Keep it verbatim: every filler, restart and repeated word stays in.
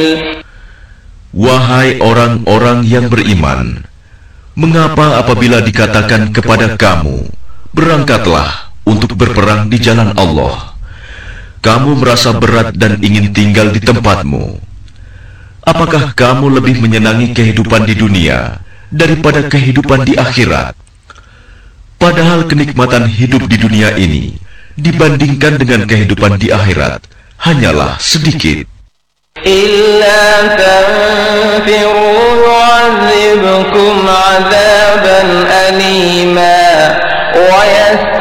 Wahai orang-orang yang beriman, mengapa apabila dikatakan kepada kamu, berangkatlah untuk berperang di jalan Allah, kamu merasa berat dan ingin tinggal di tempatmu? Apakah kamu lebih menyenangi kehidupan di dunia daripada kehidupan di akhirat? Padahal kenikmatan hidup di dunia ini dibandingkan dengan kehidupan di akhirat hanyalah sedikit. إلا تنفروا يعذبكم عذابا أليما ويستخدم